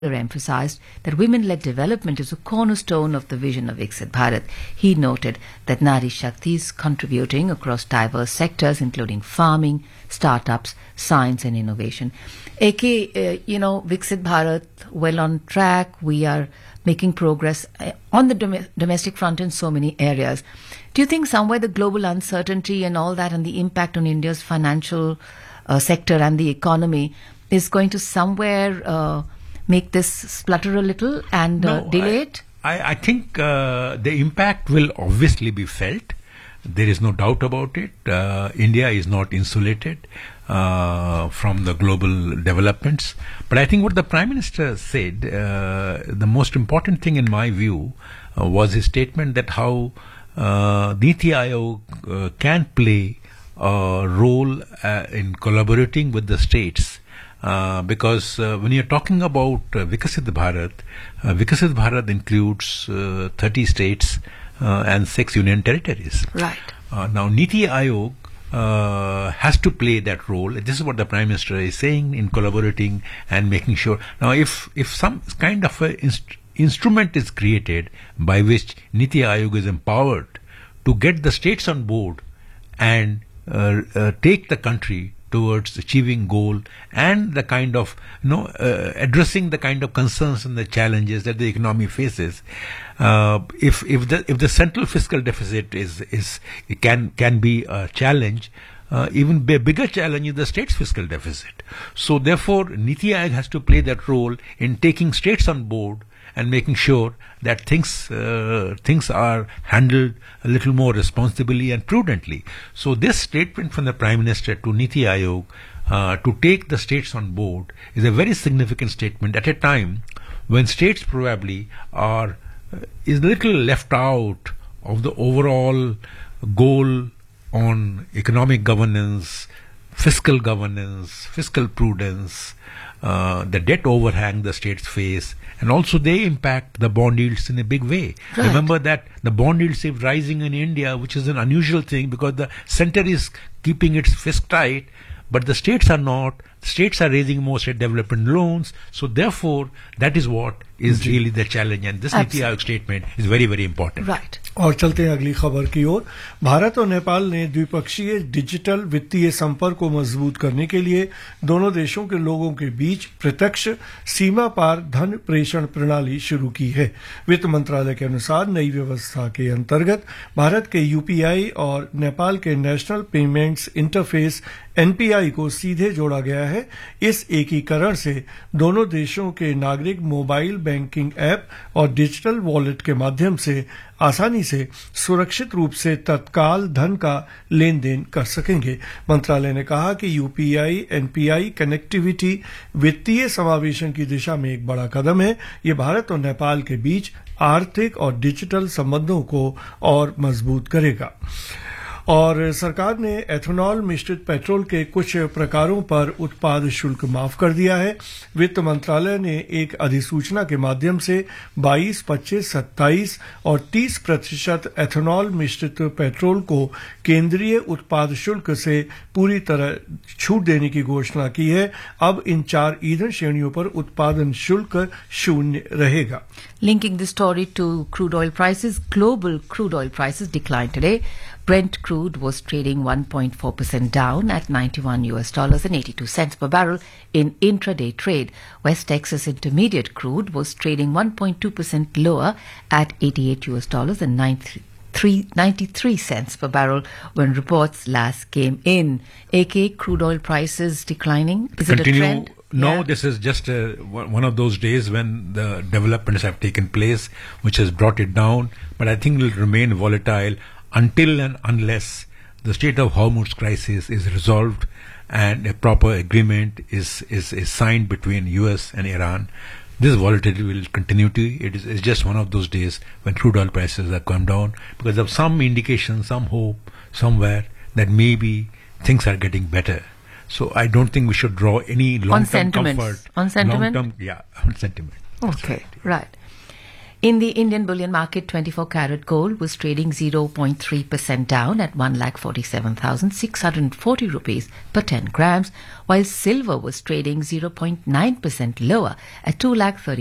emphasized that women-led development is a cornerstone of the vision of Viksit Bharat. He noted that Nari Shakti is contributing across diverse sectors, including farming, startups, science and innovation. AK, Viksit Bharat, well on track. We are making progress on the domestic front in so many areas. Do you think somewhere the global uncertainty and all that and the impact on India's financial sector and the economy is going to somewhere make this splutter a little and delay it? I think the impact will obviously be felt. There is no doubt about it. India is not insulated from the global developments. But I think what the Prime Minister said, the most important thing in my view, was his statement that how Niti Aayog can play a role in collaborating with the states. Because when you're talking about Viksit Bharat includes 30 states and 6 union territories. Right. Now, Niti Aayog has to play that role. This is what the Prime Minister is saying in collaborating and making sure. Now, if some kind of a instrument is created by which Niti Aayog is empowered to get the states on board and take the country towards achieving goal and the kind of addressing the kind of concerns and the challenges that the economy faces. If the central fiscal deficit can be a challenge, even bigger challenge is the state's fiscal deficit. So therefore, Niti Aayog has to play that role in taking states on board and making sure that things are handled a little more responsibly and prudently. So this statement from the Prime Minister to Niti Aayog to take the states on board is a very significant statement at a time when states probably is a little left out of the overall goal on economic governance, fiscal prudence, the debt overhang the states face, and also they impact the bond yields in a big way. Right. Remember that the bond yields is rising in India, which is an unusual thing because the center is keeping its fist tight, but the states are not. The states are raising more state development loans. So therefore, that is what is really the challenge. And this Niti Aayog statement is very, very important. Right. और चलते हैं अगली खबर की ओर। भारत और नेपाल ने द्विपक्षीय digital वित्तीय संपर्क को मजबूत करने के लिए दोनों देशों के लोगों के बीच प्रत्यक्ष सीमा पार धन प्रेषण प्रणाली शुरू की है। वित्त मंत्रालय के अनुसार नई व्यवस्था के अंतर्गत भारत के यूपीआई और नेपाल के नेशनल पेमेंट्स इंटरफेस एनपीआई को सीधे जोड़ा गया है। इस एकीकरण से दोनों देशों के नागरिक मोबाइल बैंकिंग ऐप और डिजिटल वॉलेट के माध्यम से आसानी से सुरक्षित रूप से तत्काल धन का लेन देन कर सकेंगे। मंत्रालय ने कहा कि यूपीआई एनपीआई कनेक्टिविटी वित्तीय समावेशन की दिशा में एक बड़ा कदम है। ये भारत और नेपाल के बीच आर्थिक और डिजिटल संबंधों को और मजबूत करेगा। और सरकार ने एथेनॉल मिश्रित पेट्रोल के कुछ प्रकारों पर उत्पाद शुल्क माफ कर दिया है। वित्त मंत्रालय ने एक अधिसूचना के माध्यम से 22, 25, 27 और 30% एथेनॉल मिश्रित पेट्रोल को केंद्रीय उत्पाद शुल्क से पूरी तरह छूट देने की घोषणा की है। अब इन 4 ईंधन श्रेणियों पर उत्पादन शुल्क शून्य रहेगा। Linking the story to crude oil prices, global crude oil prices declined today. Brent crude was trading 1.4% down at $91.82 per barrel in intraday trade. West Texas Intermediate crude was trading 1.2% lower at $88.93 per barrel when reports last came in. AK, crude oil prices declining. Is it a trend? No, this is just one of those days when the developments have taken place, which has brought it down. But I think it will remain volatile until and unless the Strait of Hormuz crisis is resolved and a proper agreement is signed between US and Iran. This volatility will continue it's just one of those days when crude oil prices have come down because of some indication, some hope somewhere that maybe things are getting better. So I don't think we should draw any long-term comfort. On sentiment? On sentiment. Okay, right. In the Indian bullion market, 24-carat gold was trading 0.3% down at 1,47,640 rupees per 10 grams, while silver was trading 0.9% lower at 2,30,000